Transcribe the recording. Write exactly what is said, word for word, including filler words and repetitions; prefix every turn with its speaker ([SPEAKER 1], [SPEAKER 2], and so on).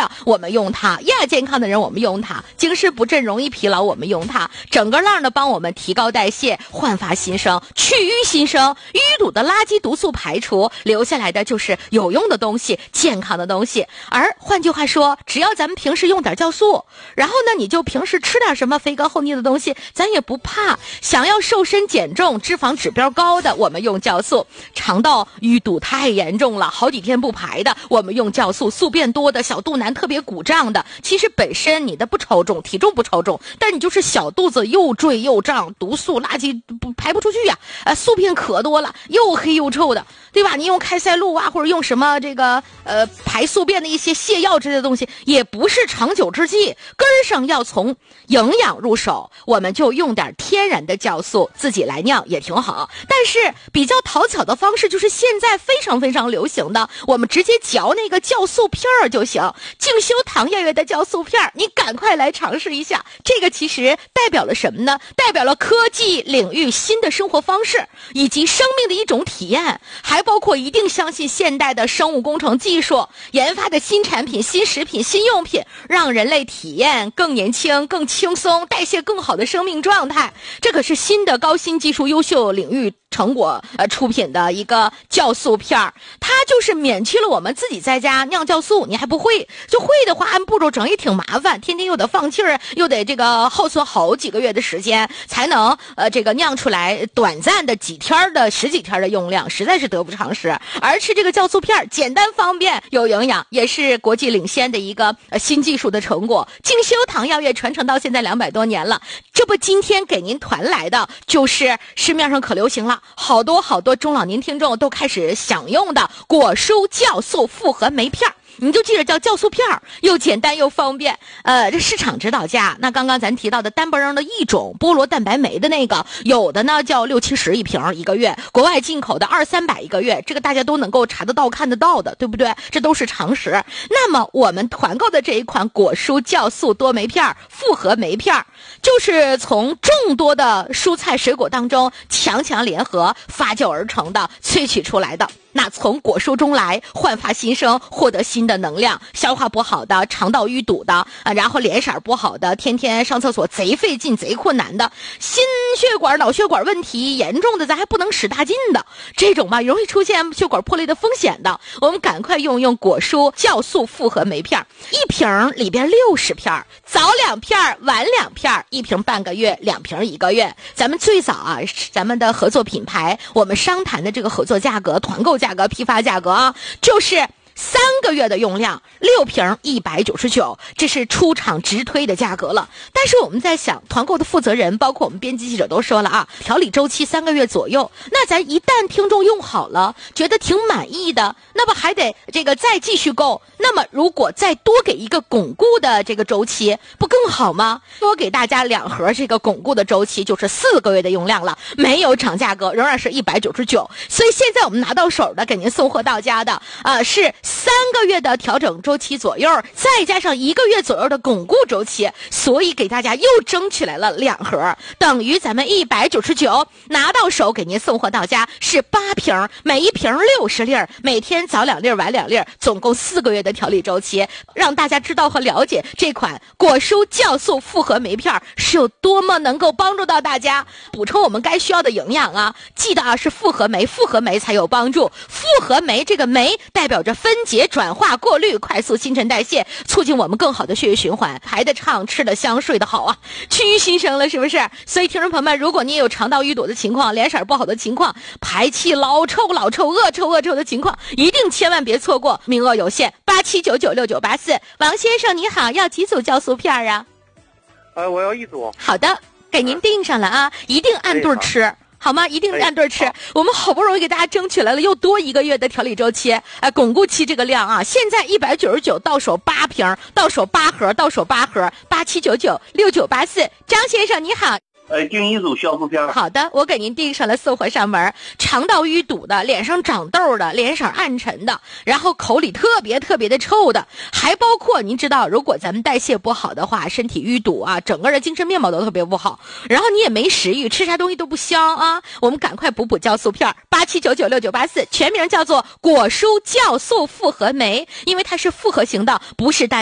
[SPEAKER 1] 的我们用它，亚健康的人我们用它，精神不振容易疲劳我们用它，整个浪的帮我们提高代谢，焕发新生，去瘀新生，淤堵的垃圾毒素排除，留下来的就是有用的东西，健康的东西。而换句话说，只要咱们平时用点酵素，然后呢你就平时吃点什么肥甘厚腻的东西，咱也不怕。想要瘦身减重，脂肪指标高的我们用酵素，肠道淤堵太严重了，好几天不排的我们用酵素，宿便多的，小肚腩特别鼓胀的，其实本身你的不超重，体重不超重，但你就是小肚子又坠又胀，毒素垃圾不排不出去呀、啊，呃宿便可多了，又黑又臭的，对吧？你用开塞露啊，或者用什么这个呃排宿便的一些泻药之类的东西，也不是长久之计，根儿上要从营养入手，我们就用点天然的酵素自己来酿也挺好。但是比较讨巧的方式就是现在非常非常流行的，我们直接嚼那个酵素片儿就行，静修堂药业的酵素片儿，你赶快来尝试一下。这个其实代表了什么呢？代表了科技领域新的生活方式以及生命的一种体验，还包括一定相信现代的生物工程技术研发的新产品、新食品、新用品，让人类体验更年轻、更轻松、代谢更好的生命状态。这可是新的高新技术优秀领域成果呃出品的一个酵素片儿，它就是免去了我们自己在家酿酵素，你还不会，就会的话按步骤整也挺麻烦，天天又得放气儿，又得这个耗损好几个月的时间才能呃这个酿出来短暂的几天的十几天的用量，实在是得不偿失。而吃这个酵素片儿简单方便有营养，也是国际领先的一个呃新技术的成果。静修堂药业传承到现在两百多年了，这不今天给您团来的就是市面上可流行了，好多好多中老年听众都开始享用的果蔬酵素复合酶片儿，你就记着叫酵素片儿，又简单又方便。呃，这市场指导价，那刚刚咱提到的单不的一种菠萝蛋白酶的那个，有的呢叫六七十一瓶一个月，国外进口的二三百一个月，这个大家都能够查得到看得到的，对不对？这都是常识。那么我们团购的这一款果蔬酵素多酶片儿复合酶片儿，就是从众多的蔬菜水果当中强强联合发酵而成的，萃取出来的。那从果蔬中来，焕发新生，获得新的能量，消化不好的，肠道淤堵的啊，然后脸色不好的，天天上厕所贼费劲贼困难的，心血管脑血管问题严重的，咱还不能使大劲的，这种吧容易出现血管破裂的风险的，我们赶快用用果蔬酵素复合酶片，一瓶里边六十片，早两片晚两片，一瓶半个月，两瓶一个月。咱们最早啊咱们的合作品牌，我们商谈的这个合作价格，团购价格、批发价格啊，就是三个月的用量，六瓶一百九十九，这是出厂直推的价格了。但是我们在想，团购的负责人，包括我们编辑记者都说了啊，调理周期三个月左右。那咱一旦听众用好了，觉得挺满意的，那么还得这个再继续购。那么如果再多给一个巩固的这个周期，不更好吗？多给大家两盒这个巩固的周期，就是四个月的用量了，没有涨价格，仍然是一百九十九。所以现在我们拿到手的，给您送货到家的啊、呃，是三个月的调整周期左右，再加上一个月左右的巩固周期，所以给大家又争取来了两盒，等于咱们一百九十九拿到手，给您送货到家是八瓶，每一瓶六十粒，每天早两粒晚两粒，总共四个月的调理周期，让大家知道和了解这款果蔬酵素复合酶片是有多么能够帮助到大家补充我们该需要的营养啊！记得啊，是复合酶，复合酶才有帮助。复合酶这个酶代表着分解、转化、过滤，快速新陈代谢，促进我们更好的血液循环，排得畅，吃得香，睡得好啊，去瘀新生了，是不是？所以听众朋友们，如果你也有肠道淤堵的情况，脸色不好的情况，排气老臭老臭、恶臭恶臭的情况，一定千万别错过，名额有限，八七九九六九八四。王先生你好，要几组酵素片啊？
[SPEAKER 2] 呃，我要一组。
[SPEAKER 1] 好的，给您订上了啊，一定按对吃。好吗？一定按对吃。我们好不容易给大家争取来了又多一个月的调理周期，呃，巩固期这个量啊，现在一百九十九到手八瓶，到手八盒，到手八盒，八七九九六九八四。张先生你好。
[SPEAKER 2] 呃，订一组酵素片。
[SPEAKER 1] 好的，我给您订上了，送货上门。肠道淤堵的，脸上长痘的，脸色暗沉的，然后口里特别特别的臭的，还包括您知道，如果咱们代谢不好的话，身体淤堵啊，整个的精神面貌都特别不好，然后你也没食欲，吃啥东西都不香啊，我们赶快补补酵素片。八七九九六九八四，全名叫做果蔬酵素复合酶，因为它是复合型的，不是单